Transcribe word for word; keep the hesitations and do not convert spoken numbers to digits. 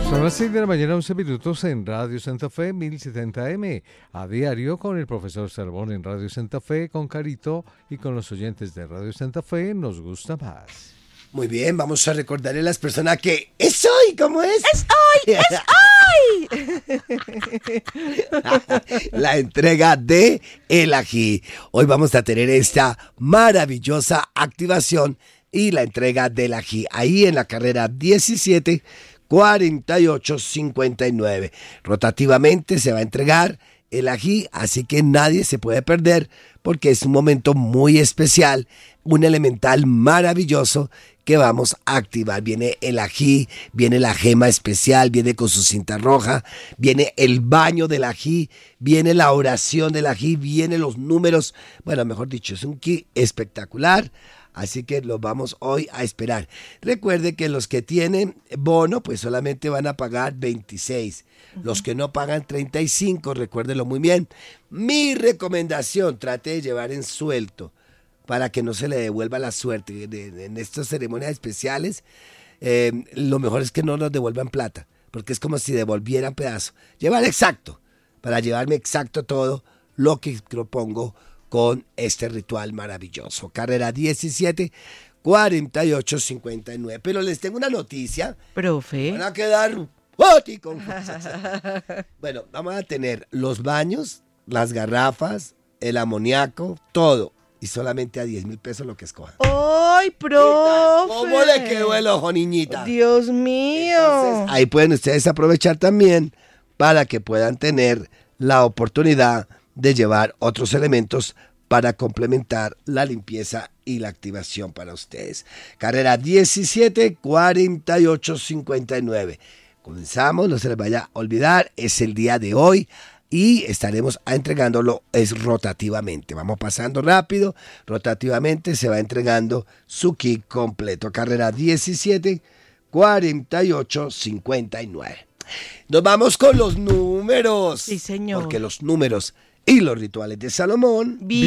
Son las seis de la mañana, once minutos en Radio Santa Fe, mil setenta eme, a diario con el profesor Salomón en Radio Santa Fe, con Carito y con los oyentes de Radio Santa Fe, nos gusta más. Muy bien, vamos a recordarle a las personas que es hoy, ¿cómo es? ¡Es hoy! ¡Es hoy! La entrega de el ají. Hoy vamos a tener esta maravillosa activación y la entrega del ají. Ahí en la carrera diecisiete cuarenta y ocho cincuenta y nueve. Rotativamente se va a entregar el ají, así que nadie se puede perder porque es un momento muy especial, un elemental maravilloso que vamos a activar. Viene el ají, viene la gema especial, viene con su cinta roja, viene el baño del ají, viene la oración del ají, vienen los números. Bueno, mejor dicho, es un kit espectacular. Así que los vamos hoy a esperar. Recuerde que los que tienen bono, pues solamente van a pagar veintiséis. Uh-huh. Los que no pagan treinta y cinco, recuérdenlo muy bien. Mi recomendación, trate de llevar en suelto para que no se le devuelva la suerte. En estas ceremonias especiales, eh, lo mejor es que no nos devuelvan plata, porque es como si devolvieran pedazo. Llevar exacto, para llevarme exacto todo lo que propongo con este ritual maravilloso. Carrera diecisiete cuarenta y ocho cincuenta y nueve. Pero les tengo una noticia. Profe. Van a quedar ¡oti! Bueno, vamos a tener los baños, las garrafas, el amoníaco, todo. Y solamente a diez mil pesos lo que escojan. ¡Ay, profe! ¿Cómo le quedó el ojo, niñita? Dios mío. Entonces, ahí pueden ustedes aprovechar también para que puedan tener la oportunidad de llevar otros elementos para complementar la limpieza y la activación para ustedes. Carrera diecisiete cuarenta y ocho cincuenta y nueve. Comenzamos, no se les vaya a olvidar, es el día de hoy y estaremos entregándolo es rotativamente. Vamos pasando rápido, rotativamente se va entregando su kit completo. Carrera diecisiete cuarenta y ocho cincuenta y nueve. Nos vamos con los números. Sí, señor. Porque los números y los rituales de Salomón